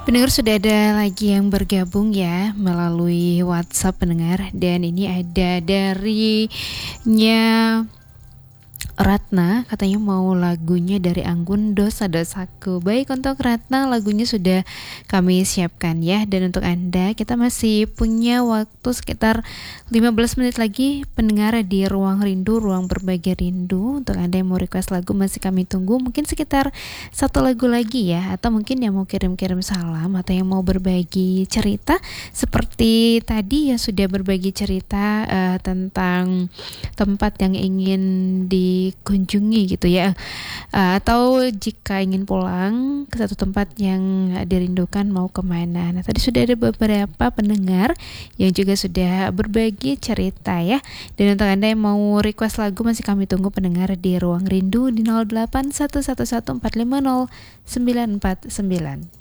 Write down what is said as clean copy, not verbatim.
Pendengar sudah ada lagi yang bergabung ya melalui WhatsApp pendengar, dan ini ada darinya Ratna, katanya mau lagunya dari Anggun Dosa Dosaku. Baik, untuk Ratna lagunya sudah kami siapkan ya. Dan untuk Anda, kita masih punya waktu sekitar 15 menit lagi pendengar di Ruang Rindu, Ruang Berbagi Rindu. Untuk Anda yang mau request lagu masih kami tunggu, mungkin sekitar satu lagu lagi ya. Atau mungkin yang mau kirim-kirim salam atau yang mau berbagi cerita seperti tadi yang sudah berbagi cerita tentang tempat yang ingin dikunjungi gitu ya, atau jika ingin pulang ke satu tempat yang dirindukan mau kemana. Nah, tadi sudah ada beberapa pendengar yang juga sudah berbagi cerita ya. Dan untuk Anda yang mau request lagu masih kami tunggu pendengar di Ruang Rindu di 08111450 949.